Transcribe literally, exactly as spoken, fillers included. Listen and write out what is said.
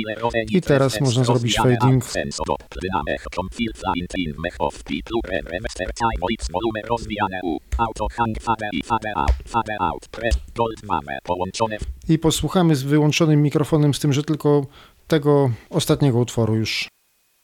I teraz można zrobić fading. I posłuchamy z wyłączonym mikrofonem, z tym, że tylko tego ostatniego utworu już.